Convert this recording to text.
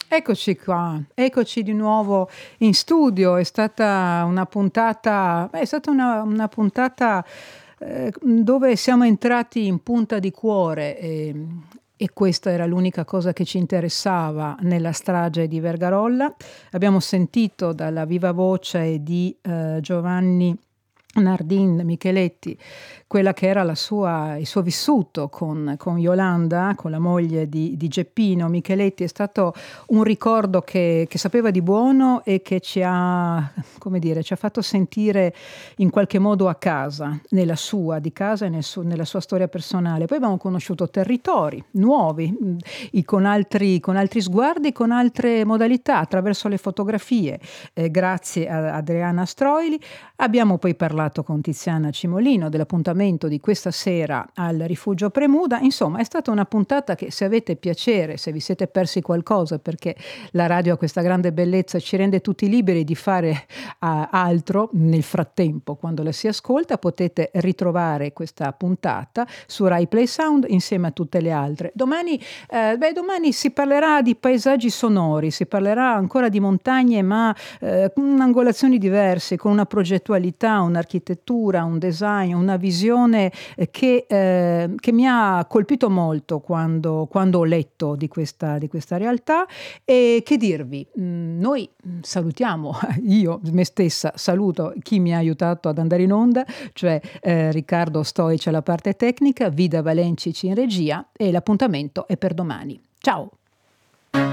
Eccoci qua, eccoci di nuovo in studio. È stata una puntata, una puntata dove siamo entrati in punta di cuore e questa era l'unica cosa che ci interessava nella strage di Vergarolla. Abbiamo sentito dalla viva voce di Giovanni Nardin Micheletti quella che era il suo vissuto con Yolanda, con la moglie di Geppino Micheletti. È stato un ricordo che sapeva di buono e che ci ha, come dire, ci ha fatto sentire in qualche modo a casa, nella sua di casa e nella sua storia personale. Poi abbiamo conosciuto territori nuovi, con altri sguardi, con altre modalità, attraverso le fotografie, grazie a Adriana Stroili. Abbiamo poi parlato con Tiziana Cimolino dell'appuntamento di questa sera al Rifugio Premuda. Insomma, è stata una puntata che, se avete piacere, se vi siete persi qualcosa, perché la radio ha questa grande bellezza, ci rende tutti liberi di fare altro nel frattempo, quando la si ascolta, potete ritrovare questa puntata su Rai Play Sound insieme a tutte le altre. Domani si parlerà di paesaggi sonori, si parlerà ancora di montagne, ma con angolazioni diverse, con una progettualità, un'architettura, un design, una visione che mi ha colpito molto quando ho letto di questa realtà. E che dirvi, noi salutiamo, io me stessa saluto chi mi ha aiutato ad andare in onda, cioè Riccardo Stoici alla parte tecnica, Vida Valencici in regia, e l'appuntamento è per domani. Ciao!